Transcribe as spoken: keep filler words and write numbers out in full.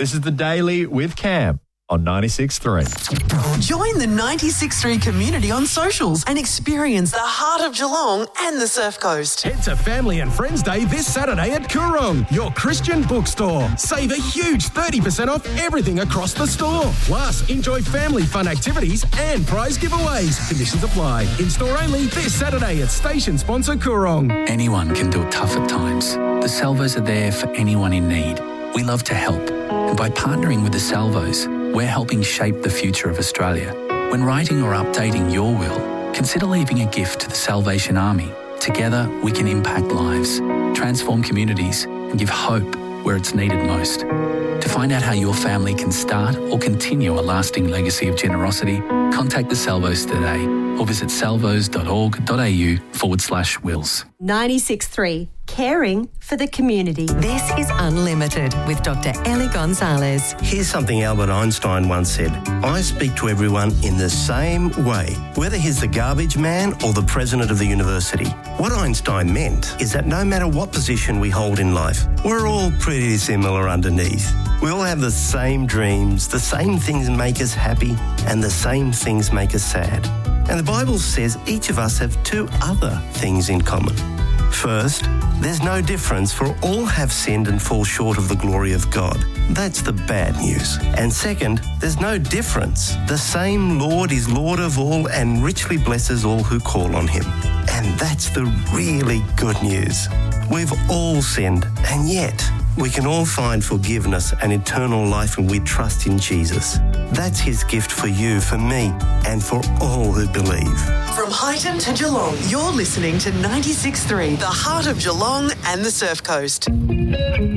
This is The Daily with Cam on ninety-six point three. Join the ninety-six point three community on socials and experience the heart of Geelong and the Surf Coast. Head to Family and Friends Day this Saturday at Coorong, your Christian bookstore. Save a huge thirty percent off everything across the store. Plus, enjoy family fun activities and prize giveaways. Conditions apply. In-store only this Saturday at station sponsor Coorong. Anyone can do it tough at times. The Salvos are there for anyone in need. We love to help. And by partnering with the Salvos, we're helping shape the future of Australia. When writing or updating your will, consider leaving a gift to the Salvation Army. Together, we can impact lives, transform communities, and give hope where it's needed most. To find out how your family can start or continue a lasting legacy of generosity, contact the Salvos today or visit salvos.org.au forward slash wills. ninety-six point three, caring for the community. This is Unlimited with Doctor Ellie Gonzalez. Here's something Albert Einstein once said. I speak to everyone in the same way, whether he's the garbage man or the president of the university. What Einstein meant is that no matter what position we hold in life, we're all pretty similar underneath. We all have the same dreams, the same things make us happy, and the same things make us sad. And the Bible says each of us have two other things in common. First, there's no difference, for all have sinned and fall short of the glory of God. That's the bad news. And second, there's no difference. The same Lord is Lord of all and richly blesses all who call on him. And that's the really good news. We've all sinned, and yet we can all find forgiveness and eternal life when we trust in Jesus. That's his gift for you, for me, and for all who believe. From Highton to Geelong, you're listening to ninety-six point three, the heart of Geelong and the Surf Coast.